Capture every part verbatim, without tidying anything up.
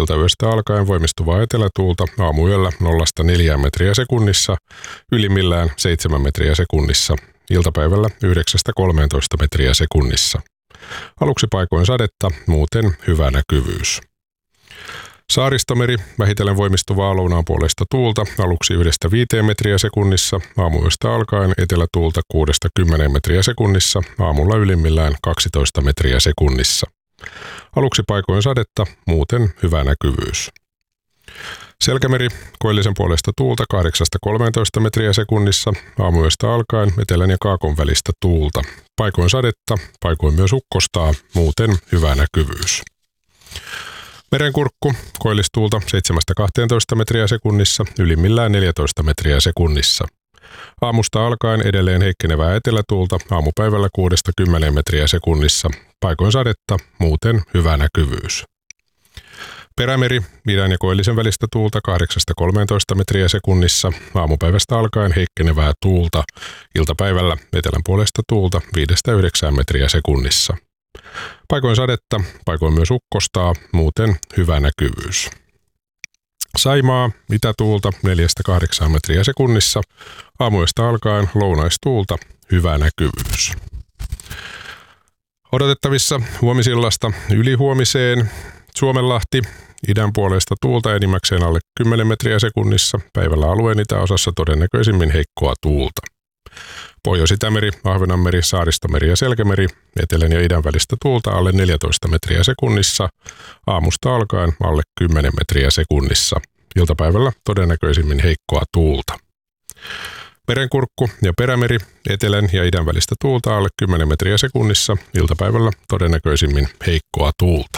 Iltayöstä alkaen voimistuvaa etelätuulta aamuyöllä nollasta neljään metriä sekunnissa, ylimmillään seitsemän metriä sekunnissa. Iltapäivällä yhdeksästä kolmeentoista metriä sekunnissa. Aluksi paikoin sadetta, muuten hyvä näkyvyys. Saaristomeri, vähitellen voimistuvaa lounaanpuoleista tuulta, aluksi yhdestä viiteen metriä sekunnissa, aamuyöstä alkaen etelätuulta kuudesta kymmeneen metriä sekunnissa, aamulla ylimmillään kaksitoista metriä sekunnissa. Aluksi paikoin sadetta, muuten hyvä näkyvyys. Selkämeri, koillisen puolesta tuulta kahdeksasta kolmeentoista metriä sekunnissa, aamuyöstä alkaen etelän ja kaakon välistä tuulta. Paikoin sadetta, paikoin myös ukkostaa, muuten hyvä näkyvyys. Merenkurkku, koillistuulta seitsemästä kahteentoista metriä sekunnissa, ylimmillään neljätoista metriä sekunnissa. Aamusta alkaen edelleen heikkenevää etelätuulta, aamupäivällä kuudesta kymmeneen metriä sekunnissa. Paikoin sadetta, muuten hyvä näkyvyys. Perämeri, idän ja koillisen välistä tuulta kahdeksasta kolmeentoista metriä sekunnissa, aamupäivästä alkaen heikkenevää tuulta, iltapäivällä etelän puolesta tuulta viidestä yhdeksään metriä sekunnissa. Paikoin sadetta, paikoin myös ukkostaa, muuten hyvä näkyvyys. Saimaa, itätuulta neljästä kahdeksaan metriä sekunnissa, aamuyöstä alkaen lounaistuulta, hyvä näkyvyys. Odotettavissa huomisillasta ylihuomiseen Suomenlahti, idän puolesta tuulta enimmäkseen alle kymmenen metriä sekunnissa, päivällä alueen itäosassa todennäköisimmin heikkoa tuulta. Pohjois-Itämeri, Ahvenanmeri, Saaristomeri ja Selkämeri, etelän ja idän välistä tuulta alle neljätoista metriä sekunnissa, aamusta alkaen alle kymmenen metriä sekunnissa, iltapäivällä todennäköisimmin heikkoa tuulta. Merenkurkku ja Perämeri, etelän ja idän välistä tuulta alle kymmenen metriä sekunnissa, iltapäivällä todennäköisimmin heikkoa tuulta.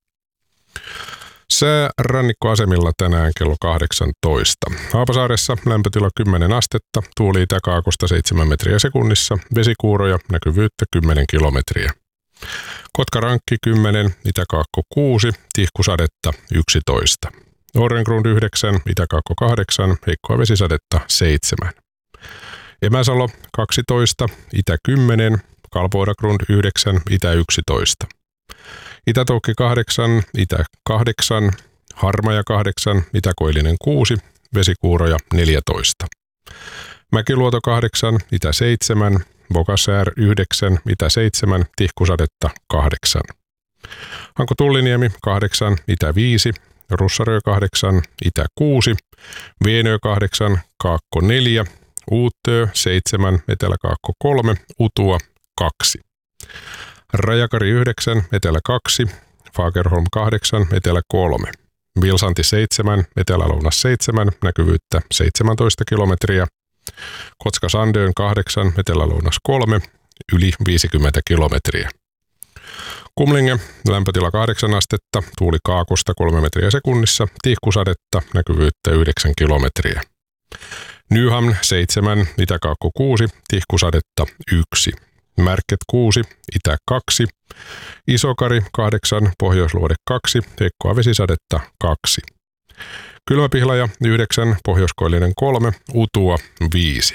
Sää rannikkoasemilla tänään kello kahdeksantoista. Haapasaaressa lämpötila kymmenen astetta, tuuli itäkaakosta seitsemän metriä sekunnissa, vesikuuroja, näkyvyyttä kymmenen kilometriä. Kotkarankki kymmenen, itäkaakko kuusi, tihkusadetta yksitoista. Orrengrund yhdeksän, itäkaakko kahdeksan, heikkoa vesisadetta seitsemän. Emäsalo kaksitoista, itä kymmenen, Kalpoidagrund yhdeksän, itä yksitoista. Itätoukki kahdeksan, itä kahdeksan, Harmaja kahdeksan, itäkoillinen kuusi, vesikuuroja neljätoista. Mäkiluoto kahdeksan, itä seitsemän, Bokassär yhdeksän, itä seitsemän, tihkusadetta kahdeksan. Hanko Tulliniemi kahdeksan, itä viisi, Russarö kahdeksan, itä kuusi, Veenö kahdeksan, Kaakko neljä, Uuttöö seitsemän, Eteläkaakko kolme, Utua kaksi. Rajakari yhdeksän, etelä kaksi, Fagerholm kahdeksan, etelä kolme. Vilsanti seitsemän, etelä-lounas seitsemän, näkyvyyttä seitsemäntoista kilometriä. Kotska-Sandön kahdeksan, etelä-lounas kolme, yli viisikymmentä kilometriä. Kumlinge, lämpötila kahdeksan astetta, tuuli kaakosta kolme metriä sekunnissa, tihkusadetta, näkyvyyttä yhdeksän kilometriä. Nyhamn seitsemän, itäkaakko kuusi, tihkusadetta yksi. Märket kuusi, itä kaksi, Isokari kahdeksan, Pohjoisluode kaksi, heikkoa vesisadetta kaksi. Kylmäpihlaja yhdeksän, Pohjoiskoillinen kolme, Utua viisi.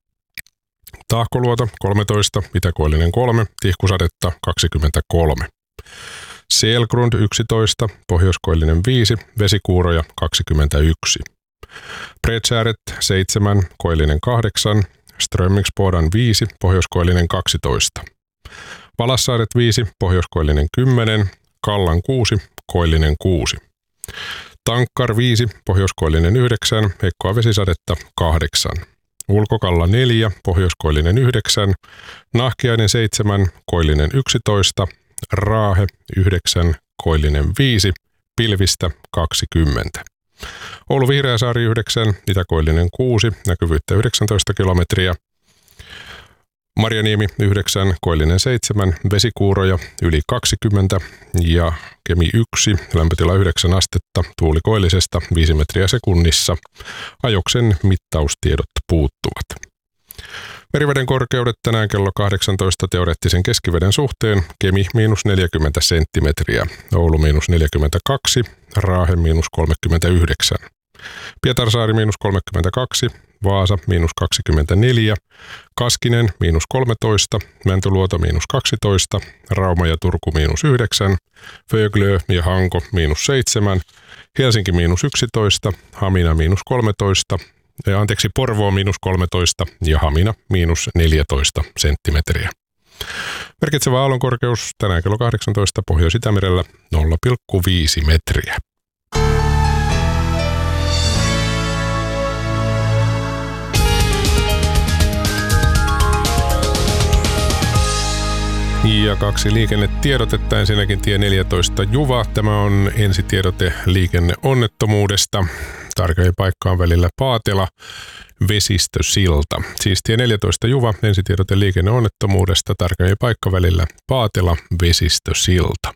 Tahkoluoto kolmetoista, Itäkoillinen kolme, tihkusadetta kaksikymmentäkolme. Selgrund yksitoista, Pohjoiskoillinen viisi, vesikuuroja kaksikymmentäyksi. Bredsääret seitsemän, Koillinen kahdeksan, Strömmingsbodan viisi, Pohjoiskoillinen kaksitoista. Valassaaret viisi, Pohjoiskoillinen kymmenen, Kallan kuusi, Koillinen kuusi. Tankkar viisi, Pohjoiskoillinen yhdeksän, heikkoa vesisadetta kahdeksan. Ulkokalla neljä, Pohjoiskoillinen yhdeksän, Nahkiainen seitsemän, Koillinen yksitoista, Raahe yhdeksän, Koillinen viisi, Pilvistä kaksikymmentä. Oulu Vihreäsaari yhdeksän, Itäkoillinen kuusi, näkyvyyttä yhdeksäntoista kilometriä. Marjaniemi yhdeksän, Koillinen seitsemän, vesikuuroja yli kaksikymmentä ja Kemi yksi, lämpötila yhdeksän astetta, tuuli koillisesta viisi metriä sekunnissa. Ajoksen mittaustiedot puuttuvat. Meriveden korkeudet tänään kello kahdeksantoista teoreettisen keskiveden suhteen. Kemi miinus neljäkymmentä senttimetriä, Oulu miinus neljäkymmentäkaksi, Raahe miinus kolmekymmentäyhdeksän. Pietarsaari miinus kolmekymmentäkaksi, Vaasa miinus kaksikymmentäneljä, Kaskinen miinus kolmetoista, Mäntyluoto miinus kaksitoista, Rauma ja Turku miinus yhdeksän, Föglö ja Hanko miinus seitsemän, Helsinki miinus yksitoista, Hamina miinus kolmetoista, ja anteeksi Porvoo miinus kolmetoista ja Hamina miinus neljätoista senttimetriä. Merkitsevä aallonkorkeus tänään kello kahdeksantoista Pohjois-Itämerellä nolla pilkku viisi metriä. Ja kaksi liikennetiedotetta. Ensinnäkin tie neljätoista Juva. Tämä on ensitiedote liikenneonnettomuudesta. Tarkemmin paikkaan välillä Paatela, Vesistösilta. Siis tie neljätoista Juva, ensitiedote liikenneonnettomuudesta. Tarkemmin paikka välillä Paatela, Vesistösilta.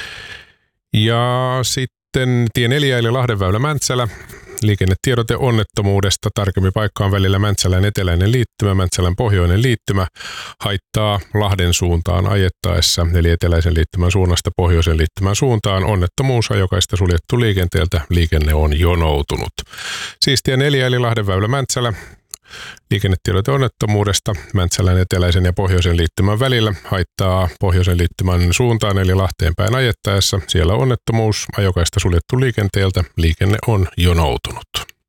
Ja sitten tie neljä eli Lahdenväylä Mäntsälä. Liikennetiedote onnettomuudesta. Tarkemmin paikkaan välillä Mäntsälän eteläinen liittymä, Mäntsälän pohjoinen liittymä haittaa Lahden suuntaan ajettaessa, eli eteläisen liittymän suunnasta pohjoisen liittymän suuntaan. Onnettomuus ajokaista suljettu liikenteeltä. Liikenne on jonoutunut. Siis tie neljä eli Lahdenväylä Mäntsälä. Liikennetiedote onnettomuudesta Mäntsälän eteläisen ja pohjoisen liittymän välillä haittaa pohjoisen liittymän suuntaan eli Lahteen päin ajettaessa. Siellä onnettomuus, ajokaista suljettu liikenteeltä, liikenne on jonoutunut.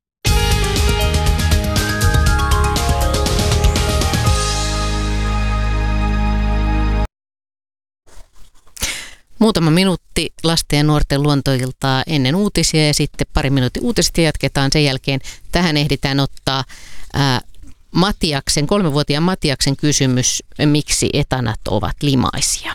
Muutama minuutti lasten ja nuorten luontoiltaa ennen uutisia ja sitten pari minuuttia uutiset ja jatketaan sen jälkeen. Tähän ehditään ottaa ää, Matiaksen, kolmevuotiaan Matiaksen kysymys, miksi etanat ovat limaisia.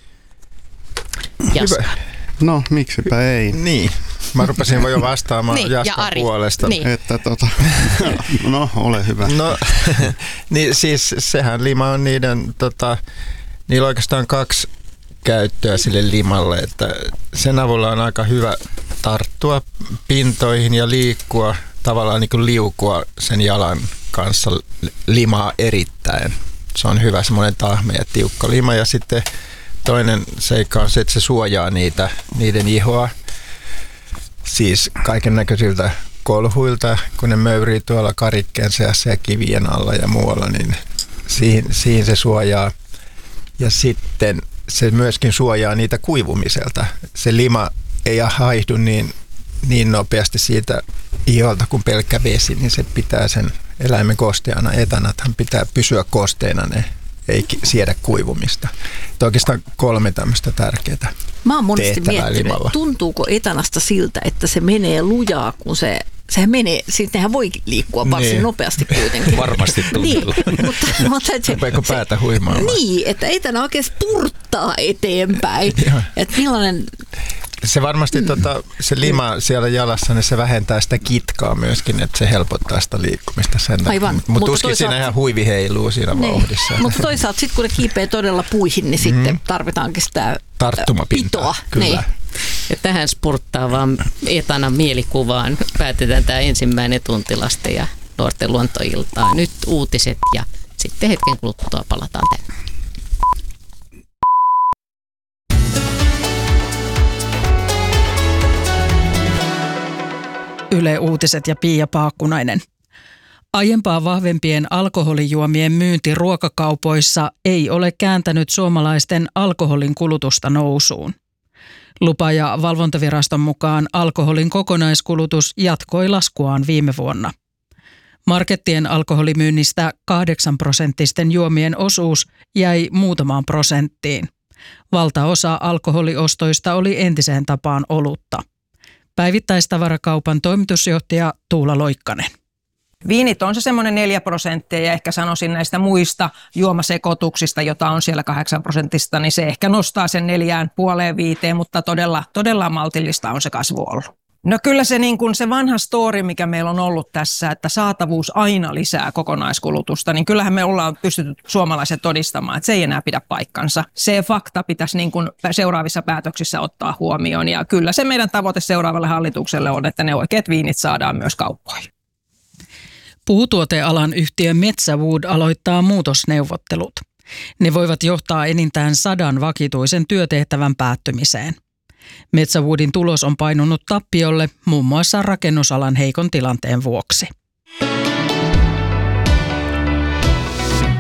Hyvä. No, miksipä ei. Niin. Mä rupesin jo vastaamaan niin, Jaskan puolesta. Niin. Että tota, no, ole hyvä. No, niin siis sehän lima on niiden, tota, niillä on oikeastaan kaksi käyttöä sille limalle, että sen avulla on aika hyvä tarttua pintoihin ja liikkua, tavallaan niin kuin liukua sen jalan kanssa limaa erittäin. Se on hyvä semmoinen tahme ja tiukka lima. Ja sitten toinen seikka on se, että se suojaa niitä, niiden ihoa, siis kaiken näköisiltä kolhuilta, kun ne möyrii tuolla karikkeen seassa ja kivien alla ja muualla, niin siihen, siihen se suojaa. Ja sitten se myöskin suojaa niitä kuivumiselta. Se lima ei haihdu niin, niin nopeasti siitä iholta kuin pelkkä vesi, niin se pitää sen eläimen kosteana. Etanathan pitää pysyä kosteena, ne ei siedä kuivumista. Että oikeastaan kolme tämmöistä tärkeää. Mä oon monesti miettinyt, limalla. Tuntuuko etanasta siltä, että se menee lujaa, kun se Sehän menee, siis nehän voi liikkua varsin niin nopeasti kuitenkin. Varmasti tuntuu. Niin, mutta, mutta se, rupeeko päätä huimaamaan? Niin, että ei tänä oikein spurttaa eteenpäin. Että millainen... Se varmasti tota, se lima siellä jalassa, niin se vähentää sitä kitkaa myöskin, että se helpottaa sitä liikkumista sen. Aivan. Mutta Mut tuskin toisaalta... siinä ihan huivi heiluu siinä niin vauhdissa. Mutta toisaalta sitten kun ne kiipee todella puihin, niin sitten mm. tarvitaankin sitä tarttumapintaa. Kyllä. Niin. Ja tähän spurttaavaan etanan mielikuvaan päätetään tämä ensimmäinen tunti lasten ja nuorten luontoiltaa. Nyt uutiset ja sitten hetken kuluttua palataan tänne. Yle Uutiset ja Pia Paakkunainen. Aiempaa vahvempien alkoholijuomien myynti ruokakaupoissa ei ole kääntänyt suomalaisten alkoholin kulutusta nousuun. Lupa- ja valvontaviraston mukaan alkoholin kokonaiskulutus jatkoi laskuaan viime vuonna. Markettien alkoholimyynnistä kahdeksan prosenttisten juomien osuus jäi muutamaan prosenttiin. Valtaosa alkoholiostoista oli entiseen tapaan olutta. Päivittäistavarakaupan toimitusjohtaja Tuula Loikkanen. Viinit on se semmoinen neljä prosenttia ja ehkä sanoisin näistä muista juomasekoituksista, jota on siellä kahdeksan prosentista, niin se ehkä nostaa sen neljään puoleen viiteen, mutta todella, todella maltillista on se kasvu ollut. No kyllä se, niin kuin se vanha story, mikä meillä on ollut tässä, että saatavuus aina lisää kokonaiskulutusta, niin kyllähän me ollaan pystytty suomalaiset todistamaan, että se ei enää pidä paikkansa. Se fakta pitäisi niin kuin seuraavissa päätöksissä ottaa huomioon ja kyllä se meidän tavoite seuraavalle hallitukselle on, että ne oikeat viinit saadaan myös kauppoihin. Puutuotealan yhtiö Metsäwood aloittaa muutosneuvottelut. Ne voivat johtaa enintään sadan vakituisen työtehtävän päättymiseen. Metsäwoodin tulos on painunut tappiolle muun muassa rakennusalan heikon tilanteen vuoksi.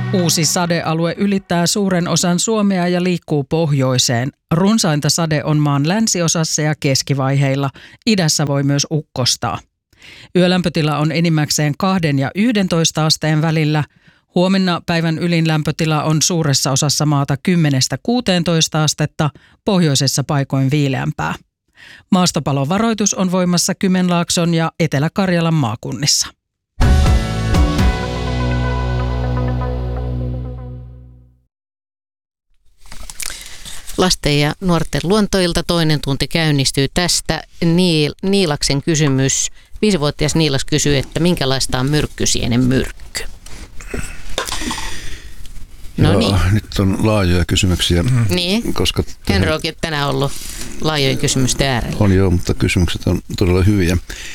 Uusi sadealue ylittää suuren osan Suomea ja liikkuu pohjoiseen. Runsainta sade on maan länsiosassa ja keskivaiheilla. Idässä voi myös ukkostaa. Yölämpötila on enimmäkseen kahden ja yhdentoista asteen välillä. Huomenna päivän ylin lämpötila on suuressa osassa maata kymmenestä kuuteentoista astetta, pohjoisessa paikoin viileämpää. Maastopalovaroitus on voimassa Kymenlaakson ja Etelä-Karjalan maakunnissa. Lasten ja nuorten luontoilta toinen tunti käynnistyy tästä. Niil, Niilaksen kysymys. Viisivuotias Niilas kysyy, että minkälaista on myrkkysienen myrkky? No Joo, niin. Nyt on laajoja kysymyksiä. Mm. Niin. Koska Henry onkin tänään ollut laajojen kysymysten äärellä. On joo, mutta kysymykset on todella hyviä.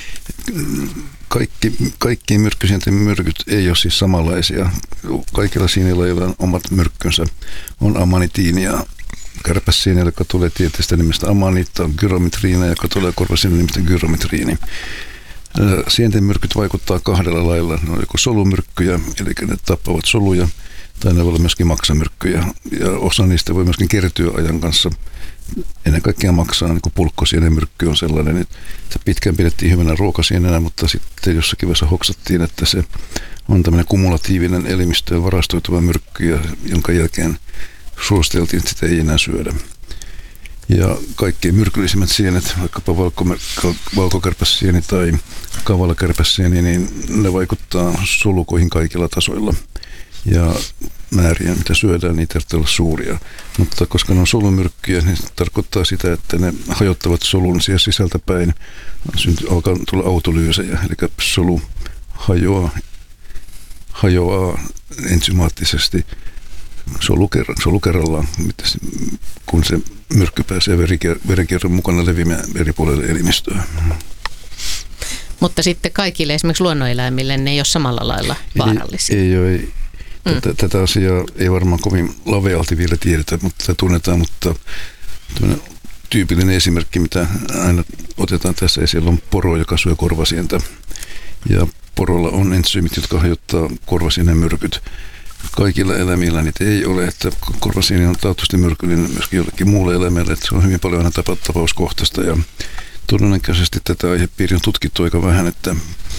Kaikki, kaikki myrkkysienten myrkyt ei ole siis samanlaisia. Kaikilla sienilajeilla on omat myrkkynsä. On amanitiinia. Kärpäsieni, joka tulee tieteestä nimestä amaniitta, on gyrometriina, joka tulee korvasieni nimestä gyrometriini. Sienten myrkyt vaikuttaa kahdella lailla. Ne on joko solumyrkkyjä, eli ne tappavat soluja, tai ne voi olla myöskin maksamyrkkyjä. Ja osa niistä voi myöskin kertyä ajan kanssa. Ennen kaikkea maksaa, niin kuin pulkkosienen myrkky on sellainen, että se pitkään pidettiin hyvänä ruokasienenä, mutta sitten jossakin vaiheessa hoksattiin, että se on tämmöinen kumulatiivinen elimistöön varastoituva myrkky, jonka jälkeen suositeltiin, että sitä ei enää syödä. Ja kaikkein myrkyllisimmät sienet, vaikkapa valkokärpäsieni tai kavalakärpäsieni, niin ne vaikuttaa solukoihin kaikilla tasoilla. Ja määriä, mitä syödään, niitä ei olla suuria. Mutta koska ne on solumyrkkyjä, niin se tarkoittaa sitä, että ne hajottavat solun siellä sisältäpäin. Syntyy, alkaa tulla autolyysejä, eli solu hajoaa, hajoaa ensymaattisesti solu, solu kerrallaan, kun se myrkky pääsee verenkierron mukana leviämään eri puolelle elimistöä. Mutta sitten kaikille esimerkiksi luonnoneläimille ne ei ole samalla lailla vaarallisia. Ei, ei ole. Ei. Tätä, mm. tätä asiaa ei varmaan kovin lavealti vielä tiedetä, mutta tätä tunnetaan, mutta tyypillinen esimerkki, mitä aina otetaan tässä esille, on poro, joka syö korvasientä. Ja porolla on entsyymit, jotka hajottaa korvasienen myrkyt. Kaikilla eläimillä niitä ei ole, että korvasieni on taatusti myrkyllinen myöskin jollekin muulle eläimelle, että se on hyvin paljon aina tapa, tapauskohtaista ja todennäköisesti tätä aihepiiriä on tutkittu aika vähän, että,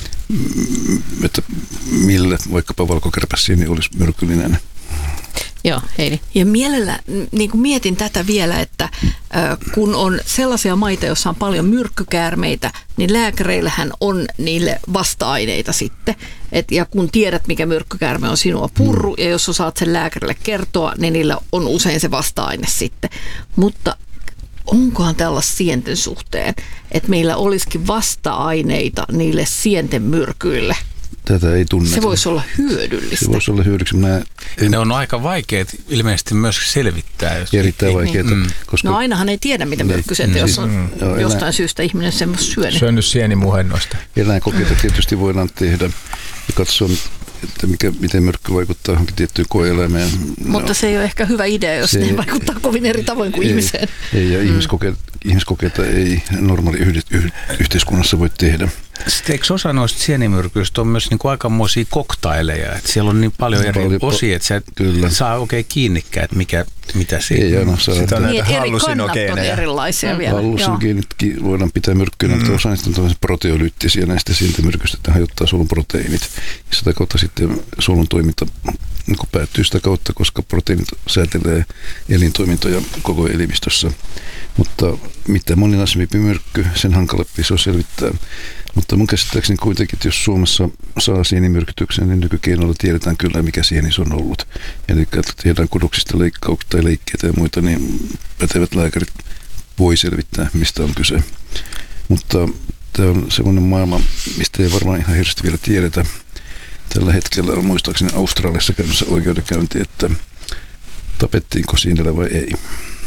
että millä vaikkapa valkokärpäsieni olisi myrkyllinen. Joo, Heidi. Ja mielellä niin kuin mietin tätä vielä, että äh, kun on sellaisia maita, joissa on paljon myrkkykäärmeitä, niin lääkäreillähän on niille vasta-aineita sitten. Et, ja kun tiedät, mikä myrkkykäärme on sinua purru, ja jos osaat sen lääkärille kertoa, niin niillä on usein se vasta-aine sitten. Mutta onkohan tällaista sienten suhteen, että meillä olisikin vasta-aineita niille sienten myrkyille? Tätä ei tunneta. Se voisi olla hyödyllistä. Se voisi olla hyödyksi. Mä en... Ne on aika vaikeat ilmeisesti myös selvittää. Jos erittäin vaikeita. Niin. Koska... No ainahan ei tiedä, mitä myrkkysientä, jos on mm. Joo, jostain elä... syystä ihminen semmoista syönyt. Syönyt sienimuhennosta. Eläinkokeita tietysti voidaan tehdä ja katsoa, että mikä, miten myrkky vaikuttaa johonkin tiettyyn koe-eläimeen. Mutta no, se ei ole ehkä hyvä idea, jos se ne ei, vaikuttaa kovin eri tavoin kuin ei, ihmiseen. Ei, ja mm. ihmiskokeita, ihmiskokeita ei normaali yh, yh, yhteiskunnassa voi tehdä. Sitten eikö osa noista sienimyrkyistä on myös niin kuin aikamoisia koktaileja, että siellä on niin paljon eri paljon, osia, että sä et saa oikein kiinnikään, että mikä, mitä siinä ei aina saa. Sitten on niin, näitä eri kannat on erilaisia mm. vielä. Hallusinogeenitkin voidaan pitää myrkkyinä, mutta mm. osa niistä on proteolyyttisiä näistä sientimyrkyistä, että hajottaa solun proteiinit. Ja sitä kautta sitten solun toiminta niin päättyy sitä kautta, koska proteiinit säätelee elintoimintoja koko elimistössä. Mutta mitä moninaisempi myrkky, sen hankalampi se on selvittää. Mutta mun käsittääkseni kuitenkin, että jos Suomessa saa sienimyrkytyksen, niin nykykeinoilla tiedetään kyllä, mikä sieni se on ollut. Eli että tehdään kudoksista leikkauksia tai leikkeitä ja muita, niin pätevät lääkärit voi selvittää, mistä on kyse. Mutta tämä on semmoinen maailma, mistä ei varmaan ihan hirveästi vielä tiedetä. Tällä hetkellä on muistaakseni Australiassa käynnissä oikeudenkäynti, että tapettiinko sienellä vai ei.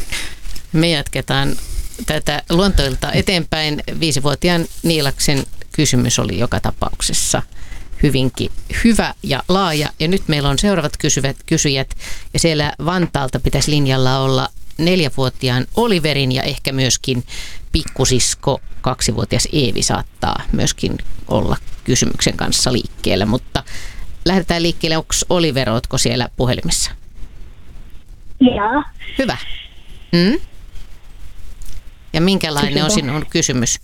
Me jatketaan tätä luontoilta eteenpäin. Viisivuotiaan Niilaksen kysymys oli joka tapauksessa hyvinkin hyvä ja laaja. Ja nyt meillä on seuraavat kysyvät, kysyjät. Ja siellä Vantaalta pitäisi linjalla olla neljävuotiaan Oliverin ja ehkä myöskin pikkusisko kaksivuotias Eevi saattaa myöskin olla kysymyksen kanssa liikkeellä. Mutta lähdetään liikkeelle. Onko Oliver, ootko siellä puhelimessa? Joo. Hyvä. Mm? Ja minkälainen on sinun kysymys?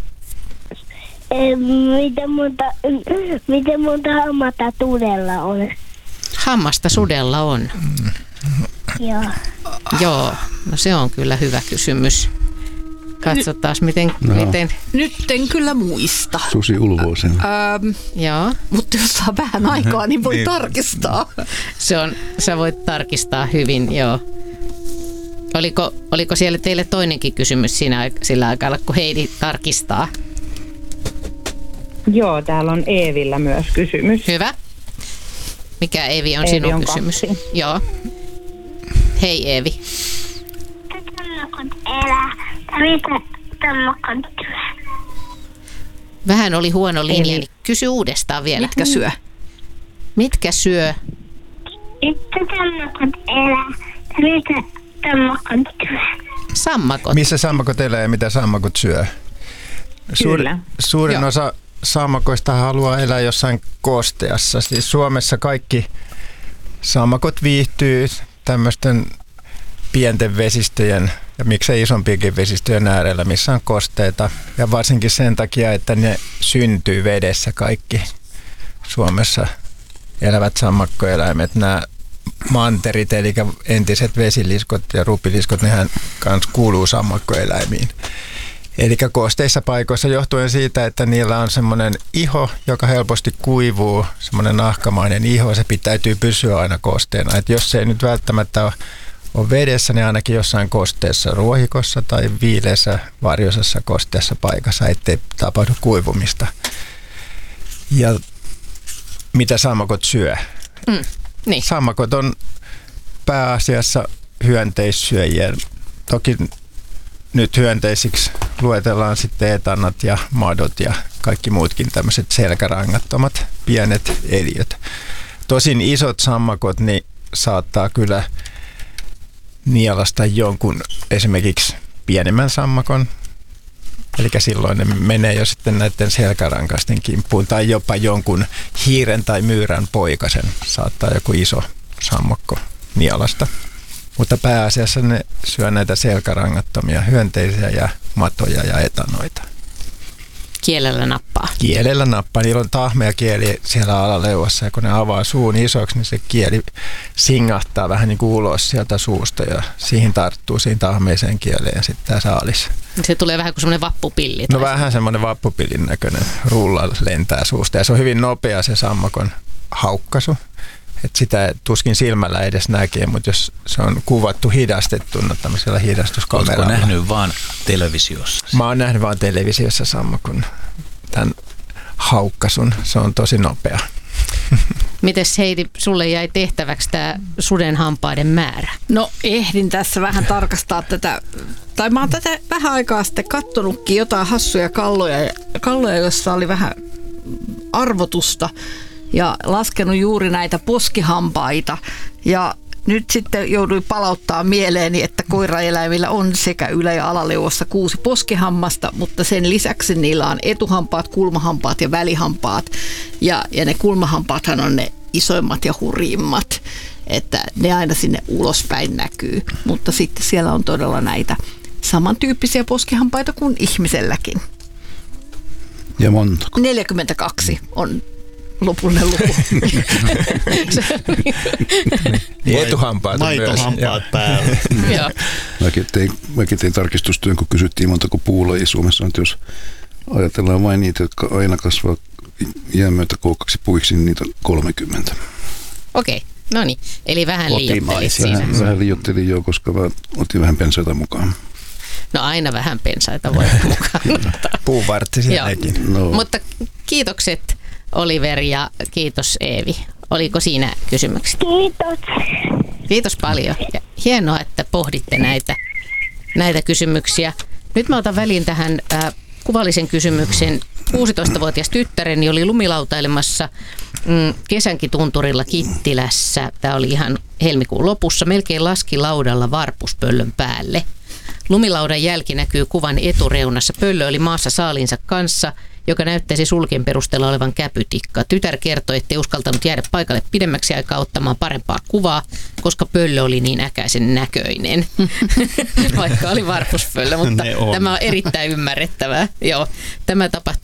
Miten monta, miten monta hammasta sudella on? Hammasta sudella on? Joo. Joo, no se on kyllä hyvä kysymys. Katsotaan, miten... No. miten... Nyt en kyllä muista. Susi ulvoo sen. Ähm, Joo. Mutta jos saa vähän aikaa, niin voi niin. tarkistaa. Se on, sä voit tarkistaa hyvin, joo. Oliko, oliko siellä teille toinenkin kysymys siinä, sillä aikaa, kun Heidi tarkistaa? Joo, täällä on Eevillä myös kysymys. Hyvä. Mikä Eevi on Eevi sinun on kysymys? kaksi. Joo. Hei Eevi. Sammakot elää. Mitä sammakot syö? Vähän oli huono linja, niin kysy uudestaan vielä. Mitkä syö? Mitkä syö? Mitä sammakot elää? Mitä sammakot syö? Sammakot. Missä sammakot elää ja mitä sammakot syö? Suur, Kyllä. suurin Joo. osa sammakoista haluaa elää jossain kosteassa. Siis Suomessa kaikki sammakot viihtyy tämmöisten pienten vesistöjen ja miksei isompiakin vesistöjen äärellä, missä on kosteita. Ja varsinkin sen takia, että ne syntyy vedessä kaikki Suomessa elävät sammakkoeläimet. Nämä manterit, eli entiset vesiliskot ja rupiliskot, nehän kans kuuluu sammakkoeläimiin. Eli kosteissa paikoissa johtuen siitä, että niillä on semmoinen iho, joka helposti kuivuu, semmoinen nahkamainen iho, se pitäytyy pysyä aina kosteena. Et jos se ei nyt välttämättä ole, ole vedessä, niin ainakin jossain kosteessa ruohikossa tai viileässä varjoisessa kosteessa paikassa, ettei tapahdu kuivumista. Ja mitä sammakot syö? Mm, niin. Sammakot on pääasiassa hyönteissyöjiä. Toki nyt hyönteisiksi luetellaan sitten etanat ja madot ja kaikki muutkin tämmöiset selkärangattomat pienet eliöt. Tosin isot sammakot niin saattaa kyllä nielasta jonkun esimerkiksi pienemmän sammakon. Eli silloin ne menee jo sitten näiden selkärankaisten kimppuun tai jopa jonkun hiiren tai myyrän poikasen saattaa joku iso sammakko nielasta. Mutta pääasiassa ne syö näitä selkärangattomia hyönteisiä ja matoja ja etanoita. Kielellä nappaa. Kielellä nappaa. Niillä on tahmea kieli siellä alaleuassa ja kun ne avaa suun isoksi, niin se kieli singahtaa vähän niin kuin ulos sieltä suusta ja siihen tarttuu siihen tahmeeseen kieleen sitten tämä saalis. Se tulee vähän kuin semmoinen vappupilli. No vähän semmoinen vappupillin näköinen rulla lentää suusta ja se on hyvin nopea se sammakon haukkaisu. Että sitä tuskin silmällä edes näkee, mutta jos se on kuvattu hidastettuna tämmöisellä hidastuskameralla. Oletko nähnyt vaan televisiossa? Mä oon nähnyt vaan televisiossa sammakon tämän haukkaisun. Se on tosi nopea. Mites Heidi, sulle jäi tehtäväksi tämä suden hampaiden määrä? No ehdin tässä vähän tarkastaa tätä, tai mä oon tätä vähän aikaa sitten kattonutkin jotain hassuja kalloja, kalloja joissa oli vähän arvotusta. Ja laskenut juuri näitä poskihampaita ja nyt sitten jouduin palauttaa mieleeni, että koiraeläimillä on sekä ylä- ja alaleuvossa kuusi poskihammasta, mutta sen lisäksi niillä on etuhampaat, kulmahampaat ja välihampaat ja, ja ne kulmahampaathan on ne isoimmat ja hurjimmat, että ne aina sinne ulospäin näkyy, mutta sitten siellä on todella näitä samantyyppisiä poskihampaita kuin ihmiselläkin. Ja montako? neljäkymmentäkaksi on lopullinen luku. Niin etuhampaat on myös. Maitohampaat päällä. Mäkin tein, mäkin tein tarkistustyön, kun kysyttiin montako puulajia Suomessa on, että jos ajatellaan vain niitä, jotka aina kasvaa iän myötä kookaksi puiksi, niin niitä on kolmekymmentä. Okei, no niin. Eli vähän liioittelit siinä. Vähän, vähän liioittelin jo, koska mä otin vähän pensaita mukaan. No aina vähän pensaita voi mukaan. Puuvartti siinäkin. No. Mutta kiitokset Oliver ja kiitos Eevi. Oliko siinä kysymyksiä? Kiitos. Kiitos paljon. Ja hienoa, että pohditte näitä, näitä kysymyksiä. Nyt mä otan väliin tähän äh, kuvallisen kysymyksen. kuusitoistavuotias tyttäreni oli lumilautailemassa mm, kesänkin tunturilla Kittilässä. Tämä oli ihan helmikuun lopussa. Melkein laski laudalla varpuspöllön päälle. Lumilaudan jälki näkyy kuvan etureunassa. Pöllö oli maassa saalinsa kanssa joka näyttäisi sulkien perusteella olevan käpytikka. Tytär kertoi, ettei uskaltanut jäädä paikalle pidemmäksi aikaa ottamaan parempaa kuvaa, koska pöllö oli niin äkäisen näköinen. Vaikka oli varpuspöllö, mutta on. Tämä on erittäin ymmärrettävää. Joo, tämä tapahtui